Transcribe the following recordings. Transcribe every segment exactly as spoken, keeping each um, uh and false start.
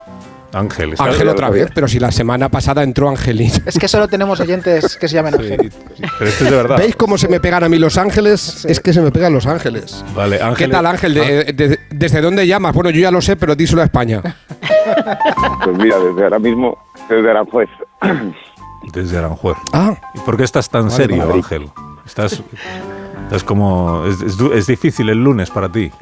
Ángel. Ángel otra vez, pero si la semana pasada entró Angelín. Es que solo tenemos oyentes que se llamen Ángel. Sí, pero esto es de verdad. ¿Veis cómo se me pegan a mí Los Ángeles? Sí. Es que se me pegan Los Ángeles. Vale, Ángel. ¿Qué tal, Ángel? De, de, de, ¿Desde dónde llamas? Bueno, yo ya lo sé, pero díselo a España. Pues mira, desde ahora mismo, desde Aranjuez. Desde Aranjuez. Ah. ¿Y por qué estás tan vale, serio, vale. Ángel? Estás, estás como... Es, es, es difícil el lunes para ti.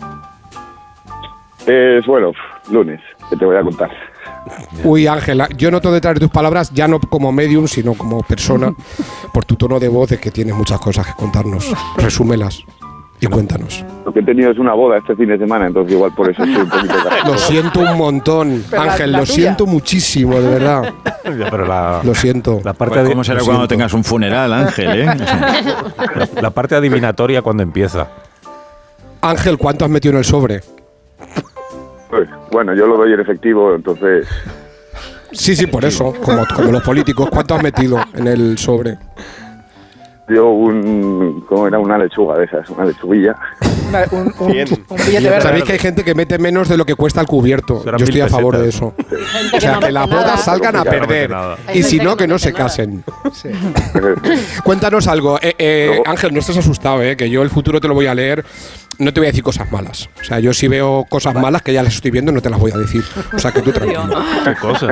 Es bueno, lunes, que te voy a contar. Uy, Ángel, yo noto detrás de tus palabras, ya no como medium, sino como persona, por tu tono de voz, de que tienes muchas cosas que contarnos. Resúmelas y cuéntanos. Lo que he tenido es una boda este fin de semana, entonces igual por eso estoy un poquito cansado. Lo siento un montón, Pero la- Ángel, la lo tuya. siento muchísimo, de verdad. Ya, pero la, Lo siento. la parte Pues de- ¿cómo será lo cuando siento. tengas un funeral, Ángel, eh? la, la parte adivinatoria cuando empieza. Ángel, ¿cuánto has metido en el sobre? Pues, bueno, yo lo doy en efectivo, entonces Sí, sí, por eso, como, como los políticos, ¿cuánto has metido en el sobre? yo un... ¿Cómo era? Una lechuga de esas, una lechuguilla. Una- un, un- Bien. un billete verde. Sabéis que hay gente que mete menos de lo que cuesta el cubierto. Serán Yo estoy mil a favor de pesetas. eso. O sea, que las bodas salgan a Ya no mete perder. nada. Y si no, que no se casen. Cuéntanos algo. Eh, eh, Luego- Ángel, no estás asustado, eh, que yo el futuro te lo voy a leer. No te voy a decir cosas malas. O sea, yo si veo cosas malas que ya las estoy viendo, no te las voy a decir. O sea, que tú tranquilo. ¿Qué cosas?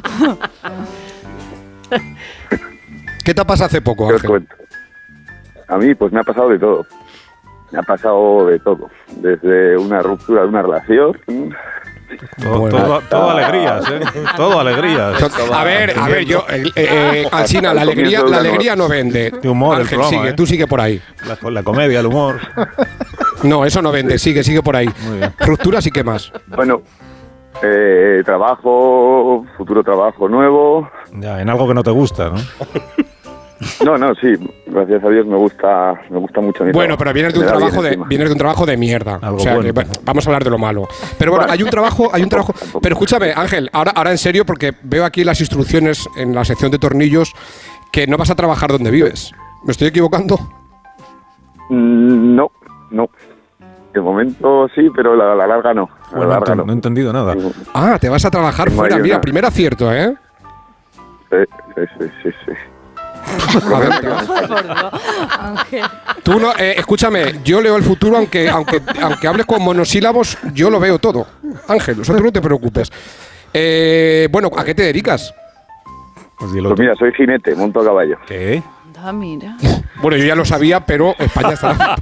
¿Qué te pasa hace poco, ¿Qué os Ángel? cuento? A mí, pues me ha pasado de todo. Me ha pasado de todo. Desde una ruptura de una relación. Todo, Bueno. todo, todo alegrías, ¿eh? Todo alegrías. A ver, a ver, yo, eh, eh, Alsina, la alegría, la alegría no vende. De humor el Ángel, programa, sigue, ¿eh? tú sigue por ahí. La, la comedia, el humor. No, eso no vende, sigue, sigue por ahí. Muy bien. Rupturas y qué más. Bueno, eh, trabajo, futuro trabajo nuevo. Ya, en algo que no te gusta, ¿no? No, no, sí, gracias a Dios me gusta, me gusta mucho mi Bueno, trabajo. pero vienes de Me un da bien trabajo de encima. vienes de un trabajo de mierda. Algo o sea, bueno. que, bueno, vamos a hablar de lo malo. Pero bueno, Bueno. hay un trabajo, hay un trabajo. Tampoco, Pero tampoco. escúchame, Ángel, ahora, ahora en serio, porque veo aquí las instrucciones en la sección de tornillos que no vas a trabajar donde vives. ¿Me estoy equivocando? Mm, No, no. De momento sí, pero la, la larga no. La Bueno, larga no, no. no he entendido nada. Ah, te vas a trabajar Tengo fuera. ahí Mira, una- primer acierto, ¿eh? Sí, sí, sí, sí, sí. A ver, te vas- Por Dios, Ángel. Tú no, eh, escúchame, yo leo el futuro, aunque, aunque, aunque hables con monosílabos, yo lo veo todo. Ángel, o sea, tú no te preocupes. Eh, bueno, ¿a qué te dedicas? Pues dilo Pues tú. mira, soy jinete, monto a caballo. ¿Qué? Ah, mira. Bueno, yo ya lo sabía, pero España está.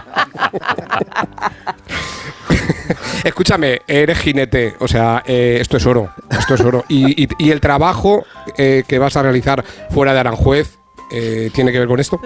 Escúchame, eres jinete, o sea, eh, esto es oro, esto es oro. Y, y- y el trabajo eh, que vas a realizar fuera de Aranjuez eh, tiene que ver con esto.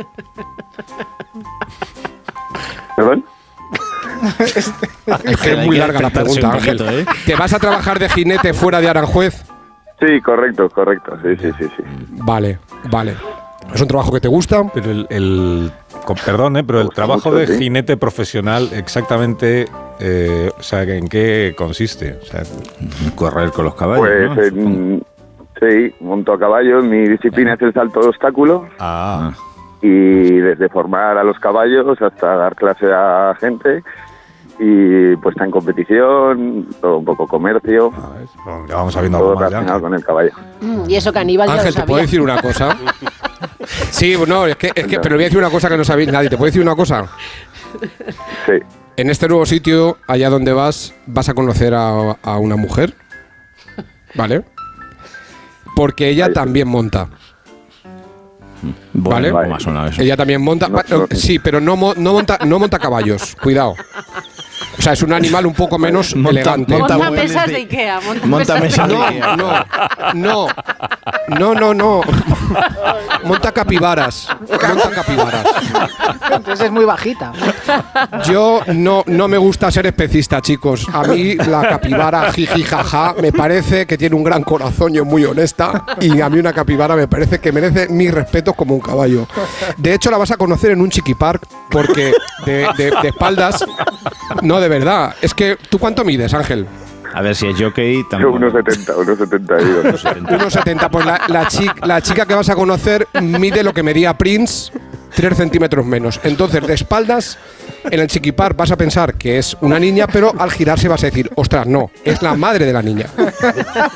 ¿Perdón? Es que es Hay muy que larga la despertarse pregunta, un Ángel. poquito, ¿eh? ¿Te vas a trabajar de jinete fuera de Aranjuez? Sí, correcto, correcto. Sí, sí, sí, sí. Vale, vale. ¿Es un trabajo que te gusta? Pero el, el con perdón, ¿eh? Pero el Gusta trabajo mucho, de sí. jinete profesional exactamente, eh, o sea, ¿en qué consiste? O sea, Correr con los caballos, Pues ¿no? en- sí, monto a caballo. Mi disciplina es el salto de obstáculos. ah, Y desde formar a los caballos hasta dar clase a gente. Y puesta en competición, todo un poco comercio. a ver, bueno, ya vamos sabiendo Todo algo más. relacionado Ya. con el caballo. Y eso que Aníbal ya Ángel, lo ¿te sabía. puedo decir una cosa? Sí, no, es que, es que, pero voy a decir una cosa que no sabéis nadie. ¿Te puedo decir una cosa? Sí. En este nuevo sitio, allá donde vas, vas a conocer a, a una mujer, ¿vale? Porque ella Ahí. también monta, ¿vale? Bueno, ¿cómo ha sonado eso? Ella también monta, No, pa- no. sí, pero no, mo- no monta, no monta caballos, cuidado. O sea, es un animal un poco menos Monta- elegante. monta- Monta muebles mesas de- de Ikea. Monta Monta mesas de mesas de Ikea. No, no, no, no, no, no. Monta capibaras, monta capibaras. Entonces es muy bajita. Yo no, no me gusta ser especista, chicos. A mí la capibara jiji jaja me parece que tiene un gran corazón y es muy honesta. Y a mí una capibara me parece que merece mis respetos como un caballo. De hecho, la vas a conocer en un chiqui park porque de, de- de espaldas. No, de verdad. Es que, ¿tú cuánto mides, Ángel? A ver si es jockey Yo también. unos setenta, unos setenta y dos. uno setenta. Pues la, la, chi- la chica que vas a conocer mide lo que medía Prince tres centímetros menos. Entonces, de espaldas, en el chiquipar vas a pensar que es una niña, pero al girarse vas a decir, ostras, no, es la madre de la niña.